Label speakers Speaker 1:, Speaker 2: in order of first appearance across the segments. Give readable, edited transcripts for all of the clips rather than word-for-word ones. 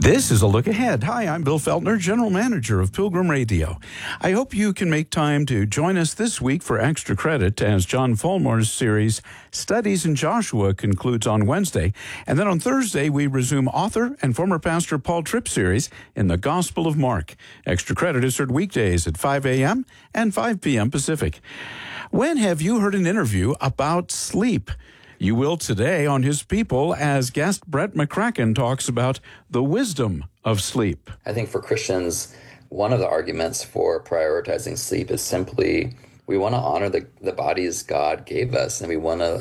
Speaker 1: This is a look ahead. Hi, I'm Bill Feltner, General Manager of Pilgrim Radio. I hope you can make time to join us this week for extra credit as John Fulmer's series Studies in Joshua concludes on Wednesday. And then on Thursday, we resume author and former pastor Paul Tripp's series in the Gospel of Mark. Extra credit is heard weekdays at 5 a.m. and 5 p.m. Pacific. When have you heard an interview about sleep? You will today on His People as guest Brett McCracken talks about the wisdom of sleep.
Speaker 2: I think for Christians, one of the arguments for prioritizing sleep is simply we want to honor the bodies God gave us, and we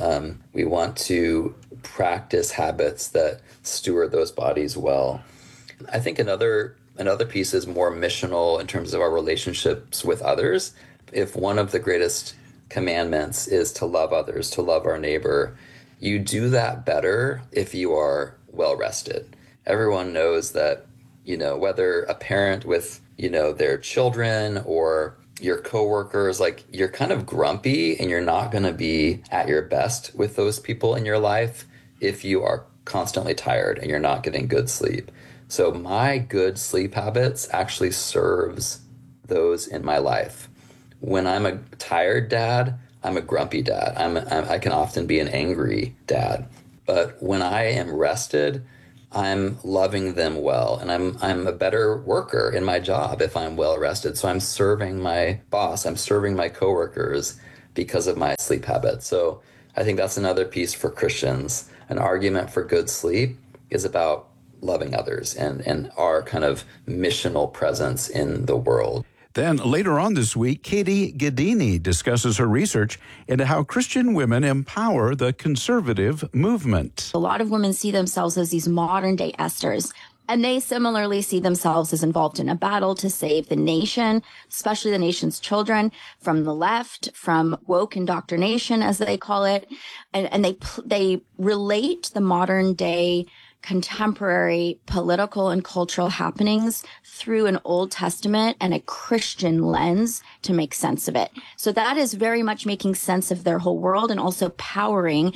Speaker 2: want to practice habits that steward those bodies well. I think another piece is more missional in terms of our relationships with others. If one of the greatest commandments is to love others, to love our neighbor, you do that better if you are well rested. Everyone knows that, whether a parent with, their children or your coworkers, like you're kind of grumpy and you're not going to be at your best with those people in your life if you are constantly tired and you're not getting good sleep. So my good sleep habits actually serves those in my life. When I'm a tired dad, I'm a grumpy dad. I can often be an angry dad. But when I am rested, I'm loving them well. And I'm a better worker in my job if I'm well rested. So I'm serving my boss. I'm serving my coworkers because of my sleep habits. So I think that's another piece for Christians. An argument for good sleep is about loving others and our kind of missional presence in the world.
Speaker 1: Then later on this week, Katie Gaddini discusses her research into how Christian women empower the conservative movement.
Speaker 3: A lot of women see themselves as these modern-day Esthers, and they similarly see themselves as involved in a battle to save the nation, especially the nation's children, from the left, from woke indoctrination, as they call it. And they relate the modern-day contemporary political and cultural happenings through an Old Testament and a Christian lens to make sense of it. So that is very much making sense of their whole world and also powering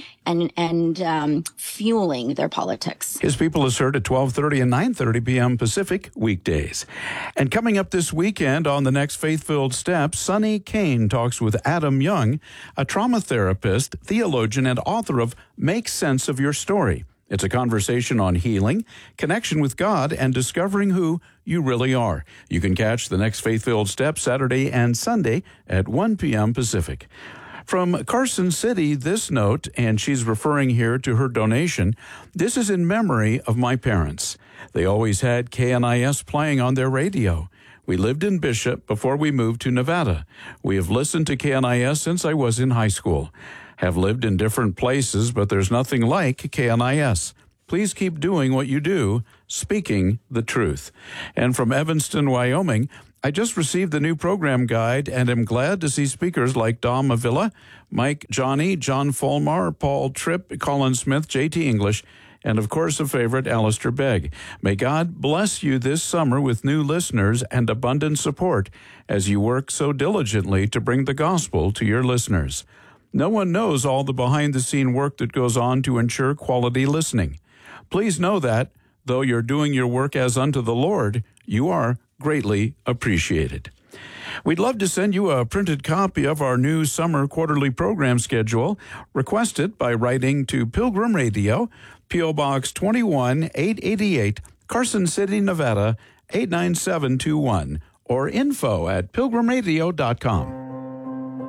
Speaker 3: and fueling their politics.
Speaker 1: His People is heard at 12:30 and 9:30 p.m. Pacific weekdays. And coming up this weekend on the next Faith-Filled Steps, Sonny Kane talks with Adam Young, a trauma therapist, theologian, and author of Make Sense of Your Story. It's a conversation on healing, connection with God, and discovering who you really are. You can catch the next Faith-Filled Step Saturday and Sunday at 1 p.m. Pacific. From Carson City, this note, and she's referring here to her donation, this is in memory of my parents. They always had KNIS playing on their radio. We lived in Bishop before we moved to Nevada. We have listened to KNIS since I was in high school. Have lived in different places, but there's nothing like KNIS. Please keep doing what you do, speaking the truth. And from Evanston, Wyoming, I just received the new program guide and am glad to see speakers like Dom Avila, Mike Johnny, John Fulmer, Paul Tripp, Colin Smith, J.T. English, and of course a favorite, Alistair Begg. May God bless you this summer with new listeners and abundant support as you work so diligently to bring the gospel to your listeners. No one knows all the behind-the-scene work that goes on to ensure quality listening. Please know that, though you're doing your work as unto the Lord, you are greatly appreciated. We'd love to send you a printed copy of our new summer quarterly program schedule. Request it by writing to Pilgrim Radio, P.O. Box 21888, Carson City, Nevada, 89721, or info@pilgrimradio.com.